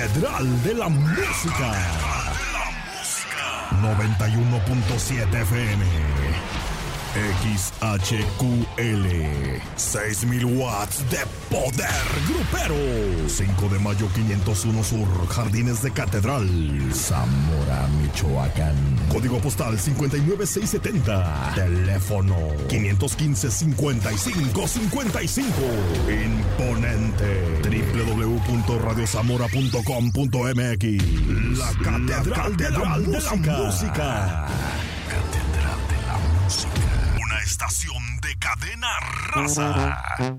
Catedral de la Música. 91.7 FM. XHQL 6000 watts de poder grupero. 5 de mayo 501 Sur, Jardines de Catedral, Zamora, Michoacán. Código postal 59670. Teléfono 515-5555. Imponente. www.radiozamora.com.mx. La Catedral de la Música. Catedral de la Música. Una estación de Cadena Raza.